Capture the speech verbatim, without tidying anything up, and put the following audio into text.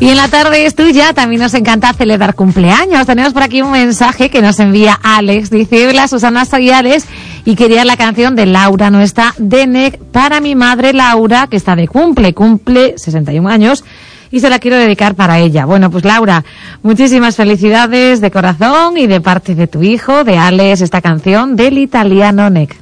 Y en la tarde es tuya, también nos encanta celebrar cumpleaños. Tenemos por aquí un mensaje que nos envía Alex. Dice: hola Susana, soy Alex y quería la canción de Laura, nuestra D N E C, para mi madre Laura, que está de cumple, cumple sesenta y un años, y se la quiero dedicar para ella. Bueno, pues Laura, muchísimas felicidades de corazón y de parte de tu hijo, de Alex, esta canción del italiano N E C.